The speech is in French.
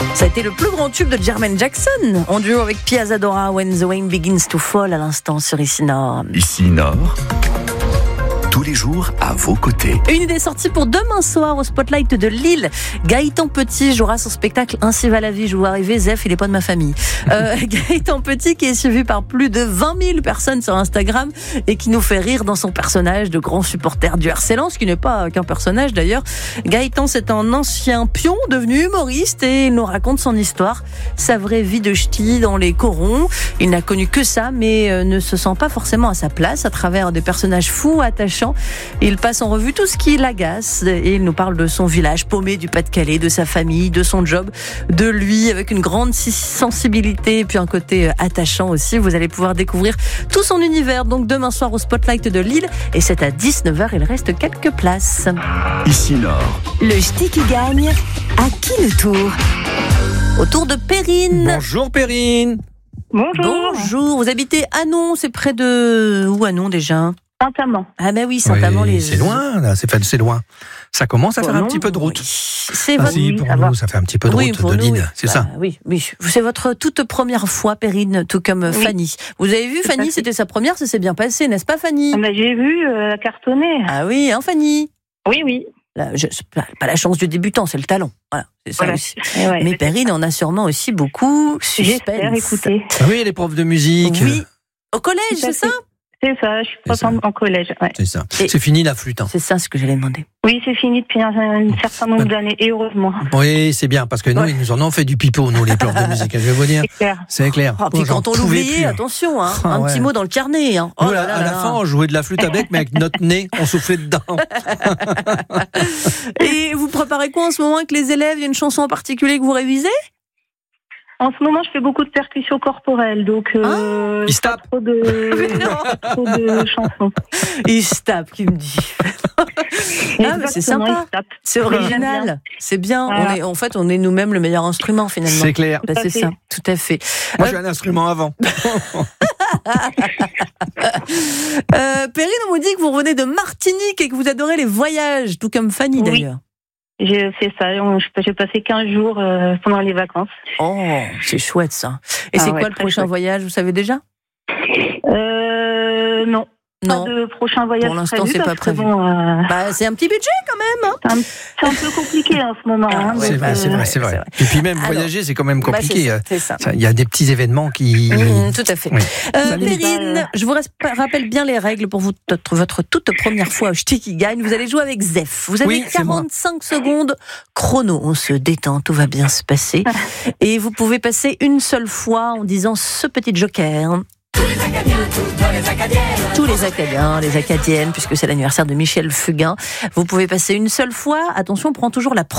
Ça a été le plus grand tube de Jermaine Jackson, en duo avec Pia Zadora, When the Rain Begins to Fall, à l'instant sur Ici Nord. Ici Nord, tous les jours à vos côtés. Une idée sortie pour demain soir au Spotlight de Lille. Gaëtan Petit jouera son spectacle Ainsi va la vie. Je vous vois arriver, Zef, il est pas de ma famille. Gaëtan Petit qui est suivi par plus de 20 000 personnes sur Instagram et qui nous fait rire dans son personnage de grand supporter du RC Lens, qui n'est pas qu'un personnage d'ailleurs. Gaëtan, c'est un ancien pion devenu humoriste et il nous raconte son histoire, sa vraie vie de ch'ti dans les corons. Il n'a connu que ça, mais ne se sent pas forcément à sa place à travers des personnages fous, attachants. Il passe en revue tout ce qui l'agace et il nous parle de son village paumé du Pas-de-Calais, de sa famille, de son job, de lui avec une grande sensibilité et puis un côté attachant aussi. Vous allez pouvoir découvrir tout son univers donc demain soir au Spotlight de Lille et c'est à 19h, il reste quelques places. Ici Nord. Le ch'ti qui gagne, à qui le tour? Au tour de Perrine. Bonjour Perrine. Bonjour, vous habitez Anon, c'est près de... Où Anon déjà? Saint-Amand. Ah ben oui, Saint-Amand. Oui, c'est loin, là, c'est loin. Ça commence à faire un petit peu de route. Oui. C'est Ah votre... si, pour nous, ça fait un petit peu de route pour de nous, Lille, oui. c'est ça. Oui. C'est votre toute première fois, Perrine, tout comme Fanny. Vous avez vu, Fanny, c'était sa première, ça s'est bien passé, n'est-ce pas, Fanny? J'ai vu cartonner. Ah oui, hein, Fanny? Oui. C'est pas la chance du débutant, c'est le talent. Voilà, c'est ça aussi. Ouais. Mais Perrine en a sûrement aussi beaucoup. J'espère, écoutez. Oui, les profs de musique. Oui, au collège, c'est ça? C'est ça, je suis prof en collège. Ouais. C'est ça. Et- C'est fini la flûte. Hein. C'est ça ce que j'allais demander. Oui, c'est fini depuis un certain nombre d'années, et heureusement. Oui, c'est bien, parce que nous, ils nous en ont fait du pipeau, nous, les profs de musique. Je vais vous dire. C'est clair. C'est clair. Oh, puis J'en quand on pouvais l'oubliait, plus. attention, hein, Ah, un ouais. petit mot dans le carnet. Hein. Oh Nous, là à là la là. fin, on jouait de la flûte à bec, mais avec notre nez, on soufflait dedans. Et vous préparez quoi en ce moment avec les élèves? Il y a une chanson en particulier que vous révisez? En ce moment, je fais beaucoup de percussions corporelles, donc Il se tape. trop de chansons. Il se tape, qui me dit. Ah, mais c'est Exactement, sympa. il se tape. C'est original. C'est bien. Voilà. On est nous-mêmes le meilleur instrument finalement. C'est clair. Ben, c'est ça, tout à fait. Moi, j'ai un instrument avant. Perrine, on me dit que vous revenez de Martinique et que vous adorez les voyages, tout comme Fanny Oui. d'ailleurs. J'ai fait ça, j'ai passé 15 jours pendant les vacances. Oh, c'est chouette ça. Et c'est quoi le très prochain chouette. voyage, vous savez déjà? Non. Non. Pas de prochain voyage Pour l'instant, prévu, c'est pas parce que prévu. bon, Bah, c'est un petit budget quand même. Hein. c'est un peu compliqué en ce moment. hein, C'est donc, vrai, c'est vrai, c'est vrai. Et puis même Alors, voyager, c'est quand même compliqué. Bah, c'est ça. Il y a des petits événements qui... Tout à fait. Oui. Perrine, je vous rappelle bien les règles pour votre toute première fois au Ch'ti qui gagne. Vous allez jouer avec Zef. Vous avez Oui, c'est moi. 45 secondes chrono. On se détend, tout va bien se passer. Et vous pouvez passer une seule fois en disant ce petit joker. Tous les Acadiens, les Acadiennes, puisque c'est l'anniversaire de Michel Fugain. Vous pouvez passer une seule fois. Attention, on prend toujours la